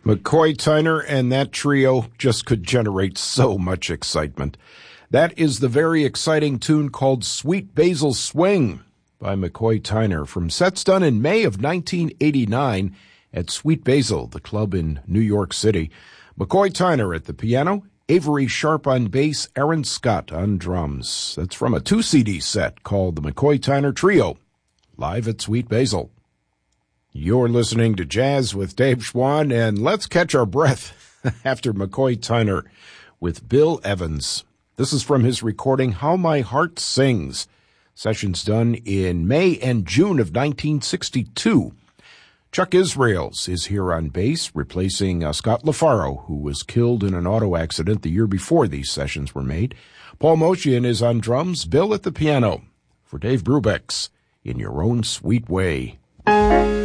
McCoy Tyner and that trio just could generate so much excitement. That is the very exciting tune called Sweet Basil Swing by McCoy Tyner from sets done in May of 1989 at Sweet Basil, the club in New York City. McCoy Tyner at the piano, Avery Sharp on bass, Aaron Scott on drums. That's from a 2-CD set called the McCoy Tyner Trio, live at Sweet Basil. You're listening to Jazz with Dave Schwann, and let's catch our breath after McCoy Tyner with Bill Evans. This is from his recording How My Heart Sings, sessions done in May and June of 1962. Chuck Israels is here on bass, replacing Scott LaFaro, who was killed in an auto accident the year before these sessions were made. Paul Motian is on drums, Bill at the piano. For Dave Brubeck's In Your Own Sweet Way.